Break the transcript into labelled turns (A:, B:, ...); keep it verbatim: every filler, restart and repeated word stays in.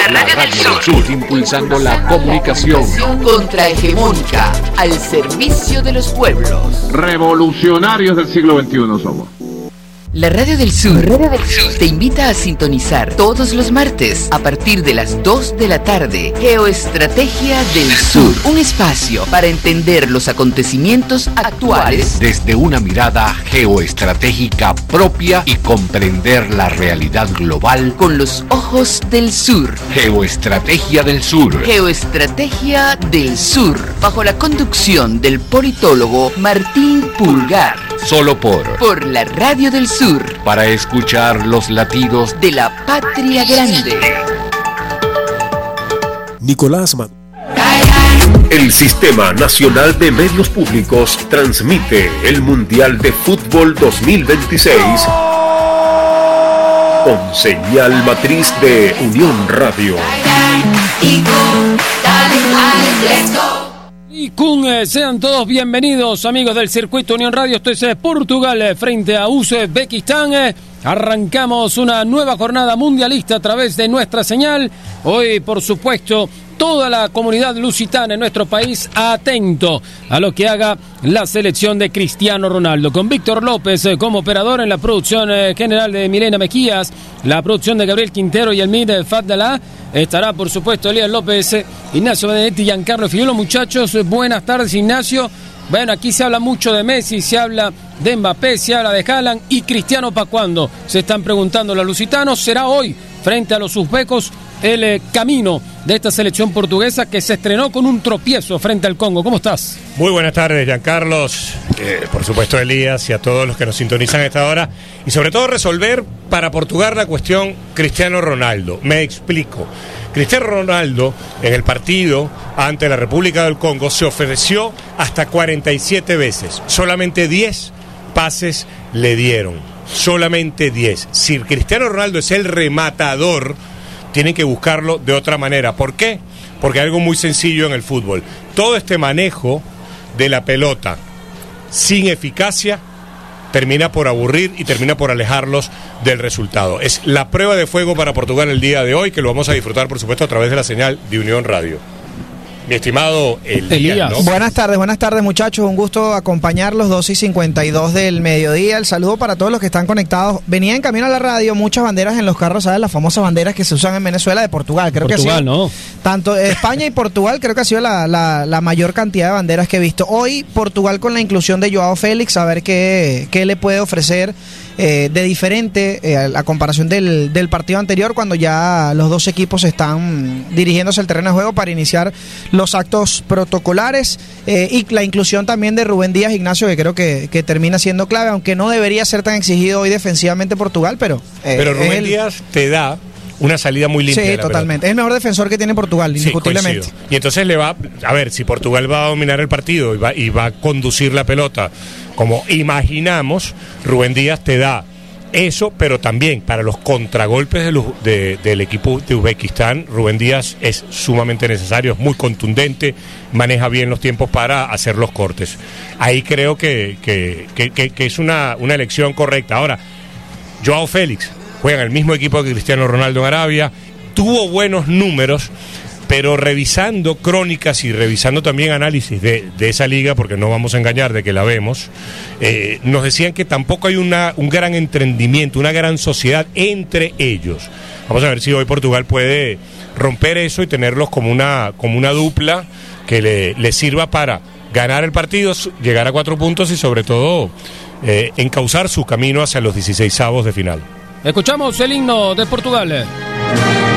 A: La Radio del Sur.
B: Sur, impulsando la comunicación
A: contrahegemónica al servicio de los pueblos.
C: Revolucionarios del siglo veintiuno somos.
A: La Radio del Sur te invita a sintonizar todos los martes a partir de las dos de la tarde. Geoestrategia del Sur, un espacio para entender los acontecimientos actuales
B: desde una mirada geoestratégica propia y comprender la realidad global
A: con los ojos del sur.
B: Geoestrategia del Sur.
A: Geoestrategia del Sur, bajo la conducción del politólogo Martín Pulgar.
B: Solo por
A: Por la Radio del Sur.
B: Para escuchar los latidos
A: de la patria grande.
D: Nicolás Maduro.
E: El Sistema Nacional de Medios Públicos transmite el Mundial de Fútbol dos mil veintiséis con señal matriz de Unión Radio.
F: Y Kun, eh, sean todos bienvenidos, amigos del Circuito Unión Radio. Esto es eh, Portugal eh, frente a Uzbekistán. Eh. Arrancamos una nueva jornada mundialista a través de nuestra señal. Hoy, por supuesto, toda la comunidad lusitana en nuestro país atento a lo que haga la selección de Cristiano Ronaldo. Con Víctor López eh, como operador en la producción eh, general de Milena Mejías, la producción de Gabriel Quintero y el M I D de Fadala. Estará, por supuesto, Elías López, eh, Ignacio Benedetti y Giancarlo Figueroa. Muchachos, eh, buenas tardes, Ignacio. Bueno, aquí se habla mucho de Messi, se habla de Mbappé, se habla de Haaland y Cristiano ¿para cuándo? Se están preguntando los lusitanos. Será hoy, frente a los uzbecos, el eh, camino de esta selección portuguesa que se estrenó con un tropiezo frente al Congo. ¿Cómo estás?
G: Muy buenas tardes, Giancarlo, eh, por supuesto Elías y a todos los que nos sintonizan a esta hora. Y sobre todo resolver para Portugal la cuestión Cristiano Ronaldo. Me explico. Cristiano Ronaldo en el partido ante la República del Congo se ofreció hasta cuarenta y siete veces. Solamente diez pases le dieron. Solamente diez. Si Cristiano Ronaldo es el rematador, tienen que buscarlo de otra manera. ¿Por qué? Porque hay algo muy sencillo en el fútbol. Todo este manejo de la pelota sin eficacia termina por aburrir y termina por alejarlos del resultado. Es la prueba de fuego para Portugal el día de hoy, que lo vamos a disfrutar, por supuesto, a través de la señal de Unión Radio. Mi estimado Elías, Elías. ¿no?
H: Buenas tardes, buenas tardes muchachos, un gusto acompañarlos, dos y cincuenta y dos del mediodía. El saludo para todos los que están conectados. Venía en camino a la radio, muchas banderas en los carros, ¿sabes? Las famosas banderas que se usan en Venezuela de Portugal. Creo
F: Portugal,
H: que ha sido,
F: ¿no?
H: Tanto España y Portugal, creo que ha sido la, la, la mayor cantidad de banderas que he visto. Hoy Portugal con la inclusión de Joao Félix, a ver qué, qué le puede ofrecer eh, de diferente eh, a la comparación del, del partido anterior, cuando ya los dos equipos están dirigiéndose al terreno de juego para iniciar los actos protocolares, eh, y la inclusión también de Rubén Díaz, Ignacio, que creo que, que termina siendo clave, aunque no debería ser tan exigido hoy defensivamente Portugal, pero... Eh,
G: pero Rubén
H: el...
G: Díaz te da una salida muy limpia.
H: Sí,
G: de la
H: totalmente.
G: pelota.
H: Es el mejor defensor que tiene Portugal, indiscutiblemente.
G: Sí, y entonces le va, a ver, si Portugal va a dominar el partido y va, y va a conducir la pelota como imaginamos, Rubén Díaz te da eso, pero también para los contragolpes de los, de, del equipo de Uzbekistán, Rubén Díaz es sumamente necesario, es muy contundente, maneja bien los tiempos para hacer los cortes. Ahí creo que, que, que, que, que es una, una elección correcta. Ahora, Joao Félix juega en el mismo equipo que Cristiano Ronaldo en Arabia, tuvo buenos números, pero revisando crónicas y revisando también análisis de, de esa liga, porque no vamos a engañar de que la vemos, eh, nos decían que tampoco hay una, un gran entendimiento, una gran sociedad entre ellos. Vamos a ver si hoy Portugal puede romper eso y tenerlos como una, como una dupla que le, le sirva para ganar el partido, llegar a cuatro puntos y sobre todo eh, encauzar su camino hacia los dieciseisavos de final.
F: Escuchamos el himno de Portugal.